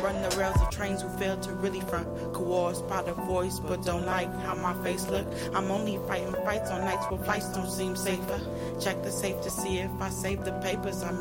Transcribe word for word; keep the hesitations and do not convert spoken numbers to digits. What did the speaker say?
Run the rails of trains who fail to really front. Coerced by the voice, but don't like how my face look. I'm only fighting fights on nights where flights don't seem safer. Check the safe to see if I save the papers. I'm